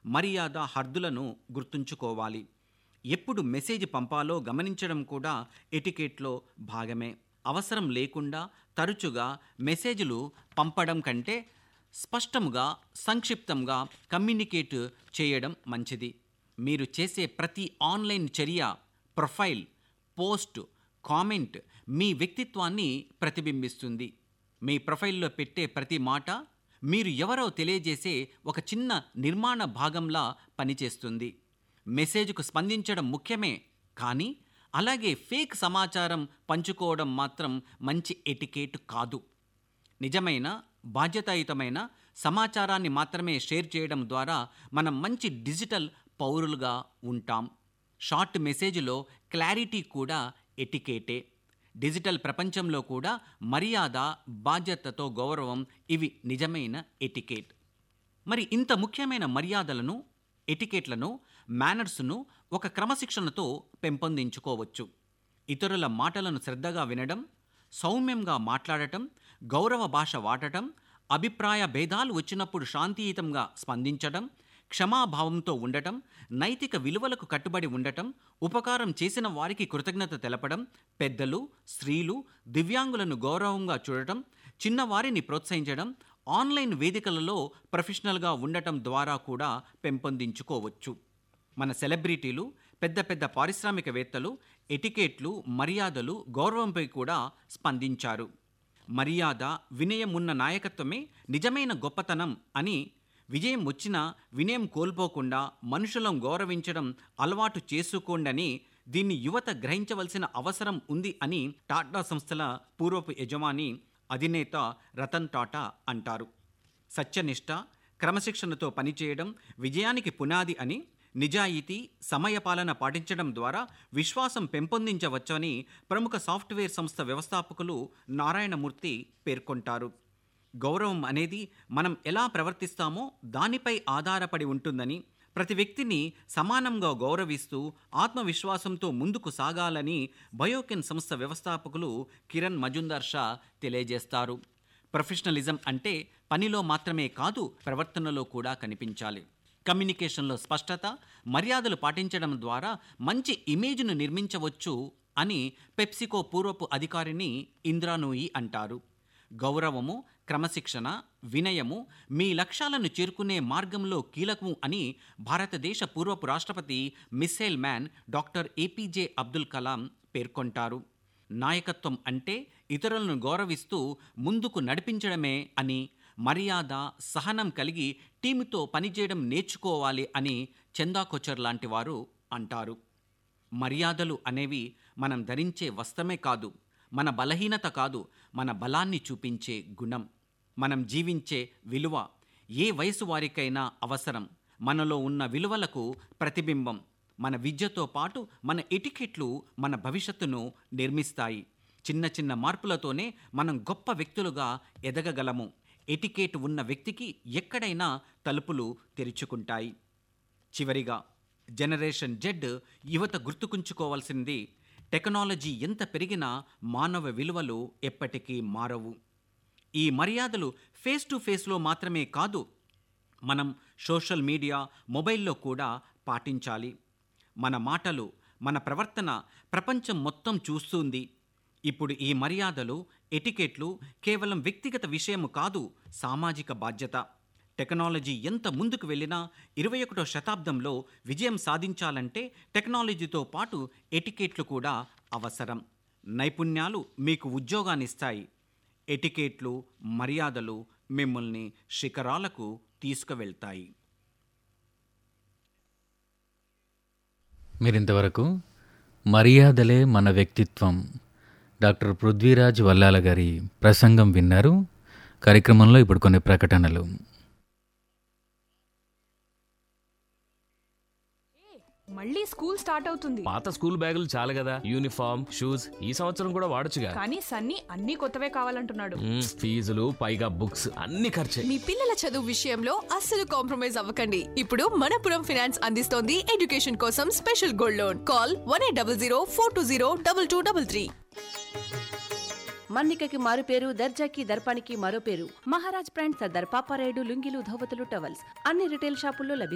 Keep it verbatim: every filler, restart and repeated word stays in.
మర్యాద హద్దులను గుర్తుంచుకోవాలి. ఎప్పుడు మెసేజ్ పంపాలో గమనించడం కూడా ఎటికెట్లో భాగమే. అవసరం లేకుండా తరచుగా మెసేజ్లు పంపడం కంటే స్పష్టంగా, సంక్షిప్తంగా కమ్యూనికేట్ చేయడం మంచిది. మీరు చేసే ప్రతి ఆన్లైన్ చర్య, ప్రొఫైల్, పోస్ట్, కామెంట్ మీ వ్యక్తిత్వాన్ని ప్రతిబింబిస్తుంది. మీ ప్రొఫైల్లో పెట్టే ప్రతి మాట మీరు ఎవరో తెలియజేసే ఒక చిన్న నిర్మాణ భాగంలా పనిచేస్తుంది. మెసేజ్కు స్పందించడం ముఖ్యమే, కానీ అలాగే ఫేక్ సమాచారం పంచుకోవడం మాత్రం మంచి ఎటికేట్ కాదు. నిజమైన, బాధ్యతాయుతమైన సమాచారాన్ని మాత్రమే షేర్ చేయడం ద్వారా మనం మంచి డిజిటల్ పౌరులుగా ఉంటాం. షార్ట్ మెసేజ్లో క్లారిటీ కూడా ఎటికేటే. డిజిటల్ ప్రపంచంలో కూడా మర్యాద, బాధ్యతతో గౌరవం ఇవి నిజమైన ఎటికేట్. మరి ఇంత ముఖ్యమైన మర్యాదలను, ఎటికేట్లను, మేనర్స్ను ఒక క్రమశిక్షణతో పెంపొందించుకోవచ్చు. ఇతరుల మాటలను శ్రద్ధగా వినడం, సౌమ్యంగా మాట్లాడటం, గౌరవ భాష వాడటం, అభిప్రాయ భేదాలు వచ్చినప్పుడు శాంతియుతంగా స్పందించడం, క్షమాభావంతో ఉండటం, నైతిక విలువలకు కట్టుబడి ఉండటం, ఉపకారం చేసిన వారికి కృతజ్ఞత తెలపడం, పెద్దలు, స్త్రీలు, దివ్యాంగులను గౌరవంగా చూడటం, చిన్నవారిని ప్రోత్సహించడం, ఆన్లైన్ వేదికలలో ప్రొఫెషనల్గా ఉండటం ద్వారా కూడా పెంపొందించుకోవచ్చు. మన సెలబ్రిటీలు, పెద్ద పెద్ద పారిశ్రామికవేత్తలు ఎటికేట్లు, మర్యాదలు, గౌరవంపై కూడా స్పందించారు. మర్యాద, వినయం ఉన్న నాయకత్వమే నిజమైన గొప్పతనం అని, విజయం వచ్చినా వినయం కోల్పోకుండా మనుషులను గౌరవించడం అలవాటు చేసుకోండని, దీన్ని యువత గ్రహించవలసిన అవసరం ఉంది అని టాటా సంస్థల పూర్వపు యజమాని, అధినేత రతన్ టాటా అంటారు. సత్యనిష్ట, క్రమశిక్షణతో పనిచేయడం విజయానికి పునాది అని, నిజాయితీ, సమయపాలన పాటించడం ద్వారా విశ్వాసం పెంపొందించవచ్చని ప్రముఖ సాఫ్ట్వేర్ సంస్థ వ్యవస్థాపకులు నారాయణమూర్తి పేర్కొంటారు. గౌరవం అనేది మనం ఎలా ప్రవర్తిస్తామో దానిపై ఆధారపడి ఉంటుందని, ప్రతి వ్యక్తిని సమానంగా గౌరవిస్తూ ఆత్మవిశ్వాసంతో ముందుకు సాగాలని బయోకెన్ సంస్థ వ్యవస్థాపకులు కిరణ్ మజుందార్ షా తెలియజేస్తారు. ప్రొఫెషనలిజం అంటే పనిలో మాత్రమే కాదు, ప్రవర్తనలో కూడా కనిపించాలి. కమ్యూనికేషన్లో స్పష్టత, మర్యాదలు పాటించడం ద్వారా మంచి ఇమేజ్ను నిర్మించవచ్చు అని పెప్సికో పూర్వపు అధికారిని ఇంద్రా నూయి అంటారు. గౌరవము, క్రమశిక్షణ, వినయము మీ లక్ష్యాలను చేరుకునే మార్గంలో కీలకము అని భారతదేశ పూర్వపు రాష్ట్రపతి missile man doctor APJ Abdul Kalam పేర్కొంటారు. నాయకత్వం అంటే ఇతరులను గౌరవిస్తూ ముందుకు నడిపించడమే అని, మర్యాద, సహనం కలిగి టీముతో పనిచేయడం నేర్చుకోవాలి అని చందా కొచ్చర్ లాంటి వారు అంటారు. మర్యాదలు అనేవి మనం ధరించే వస్త్రమే కాదు, మన బలహీనత కాదు, మన బలాన్ని చూపించే గుణం. మనం జీవించే విలువ ఏ వయసు వారికైనా అవసరం. మనలో ఉన్న విలువలకు ప్రతిబింబం. మన విద్యతో పాటు మన ఎటికెట్లు మన భవిష్యత్తును నిర్మిస్తాయి. చిన్న చిన్న మార్పులతోనే మనం గొప్ప వ్యక్తులుగా ఎదగగలము. ఎటికేట్ ఉన్న వ్యక్తికి ఎక్కడైనా తలుపులు తెరుచుకుంటాయి. చివరిగా, జనరేషన్ జెడ్ యువత గుర్తుకుంచుకోవాల్సింది, టెక్నాలజీ ఎంత పెరిగినా మానవ విలువలు ఎప్పటికీ మారవు. ఈ మర్యాదలు ఫేస్ టు ఫేస్లో మాత్రమే కాదు, మనం సోషల్ మీడియా, మొబైల్లో కూడా పాటించాలి. మన మాటలు, మన ప్రవర్తన ప్రపంచం మొత్తం చూస్తుంది. ఇప్పుడు ఈ మర్యాదలు, ఎటికెట్లు కేవలం వ్యక్తిగత విషయం కాదు, సామాజిక బాధ్యత. టెక్నాలజీ ఎంత ముందుకు వెళ్ళినా ఇరవై ఒకటో శతాబ్దంలో విజయం సాధించాలంటే టెక్నాలజీతో పాటు ఎటికెట్లు కూడా అవసరం. నైపుణ్యాలు మీకు ఉద్యోగాన్నిస్తాయి. ఎటికెట్లు, మర్యాదలు మిమ్మల్ని శిఖరాలకు తీసుకువెళ్తాయి. మీరింతవరకు మర్యాదలే మన వ్యక్తిత్వం, డాక్టర్ పృథ్వీరాజ్ వల్లాల గారి ప్రసంగం విన్నారు. కార్యక్రమంలో ఇప్పుడు కొన్ని ప్రకటనలు. మళ్ళీ స్కూల్ స్టార్ట్ అవుతుంది. పాత స్కూల్ బ్యాగులు చాలు కదా, యూనిఫామ్, షూస్ ఈ సంవత్సరం కూడా వాడొచ్చుగా. కానీ సన్నీ అన్ని కొత్తవే కావాలంటున్నాడు. మ్మ్, ఫీజులు పైగా బుక్స్ అన్ని ఖర్చే. మీ పిల్లల చదువు విషయంలో అస్సలు కాంప్రమైజ్ అవ్వకండి. ఇప్పుడు మనపురం ఫైనాన్స్ అందిస్తోంది ఎడ్యుకేషన్ కోసం special gold loan. Call one eight double zero four two zero double two double three. మన్నికకి మారు పేరు, దర్జాకి దర్పానికి మరో పేరు. మహారాజ్ బ్రాండ్ సర్దార్ పాపారాయుడు లుంగీలు, ధోవతులు, టవల్స్ అన్ని రిటైల్ షాపుల్లో లభిస్తాయి.